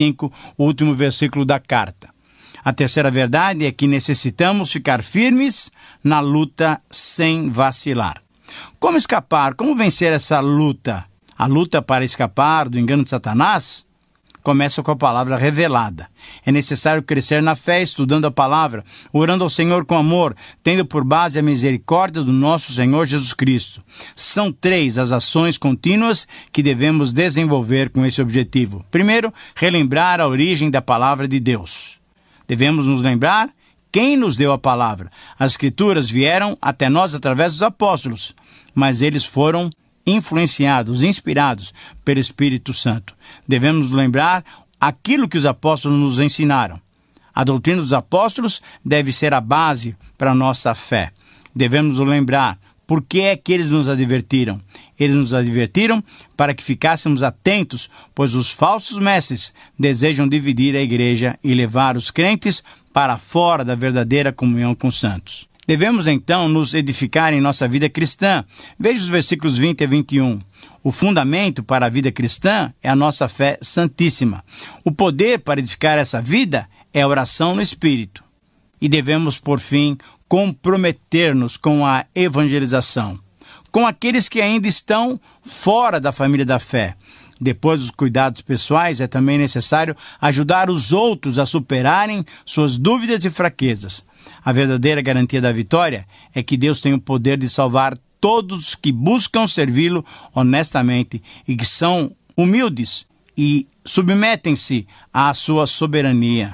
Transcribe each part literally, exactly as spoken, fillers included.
cinco, o último versículo da carta. A terceira verdade é que necessitamos ficar firmes na luta sem vacilar. Como escapar? Como vencer essa luta? A luta para escapar do engano de Satanás começa com a palavra revelada. É necessário crescer na fé, estudando a palavra, orando ao Senhor com amor, tendo por base a misericórdia do nosso Senhor Jesus Cristo. São três as ações contínuas que devemos desenvolver com esse objetivo. Primeiro, relembrar a origem da palavra de Deus. Devemos nos lembrar quem nos deu a palavra. As Escrituras vieram até nós através dos apóstolos, mas eles foram influenciados, inspirados pelo Espírito Santo. Devemos nos lembrar aquilo que os apóstolos nos ensinaram. A doutrina dos apóstolos deve ser a base para a nossa fé. Devemos nos lembrar por que é que eles nos advertiram. Eles nos advertiram para que ficássemos atentos, pois os falsos mestres desejam dividir a igreja e levar os crentes para fora da verdadeira comunhão com os santos. Devemos, então, nos edificar em nossa vida cristã. Veja os versículos vinte a vinte e um. O fundamento para a vida cristã é a nossa fé santíssima. O poder para edificar essa vida é a oração no Espírito. E devemos, por fim, comprometer-nos com a evangelização, com aqueles que ainda estão fora da família da fé. Depois dos cuidados pessoais, é também necessário ajudar os outros a superarem suas dúvidas e fraquezas. A verdadeira garantia da vitória é que Deus tem o poder de salvar todos que buscam servi-lo honestamente e que são humildes e submetem-se à sua soberania.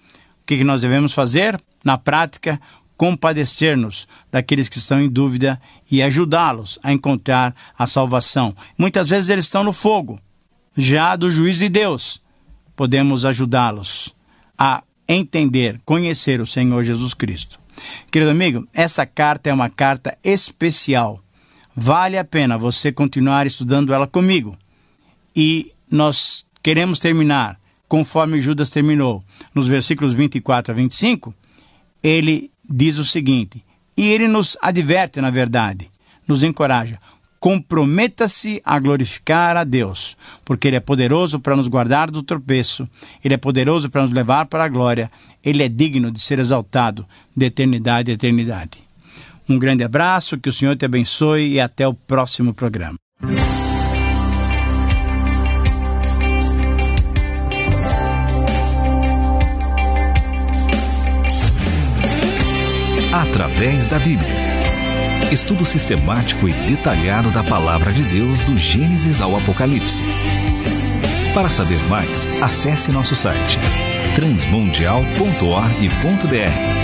O que nós devemos fazer? Na prática, compadecer-nos daqueles que estão em dúvida e ajudá-los a encontrar a salvação. Muitas vezes eles estão no fogo, já do juízo de Deus. Podemos ajudá-los a entender, conhecer o Senhor Jesus Cristo. Querido amigo, essa carta é uma carta especial. Vale a pena você continuar estudando ela comigo. E nós queremos terminar, conforme Judas terminou, nos versículos vinte e quatro a vinte e cinco, ele diz o seguinte, e ele nos adverte, na verdade, nos encoraja: comprometa-se a glorificar a Deus, porque Ele é poderoso para nos guardar do tropeço, Ele é poderoso para nos levar para a glória, Ele é digno de ser exaltado de eternidade a eternidade. Um grande abraço, que o Senhor te abençoe e até o próximo programa. Através da Bíblia. Estudo sistemático e detalhado da Palavra de Deus do Gênesis ao Apocalipse. Para saber mais, acesse nosso site transmundial ponto org ponto br.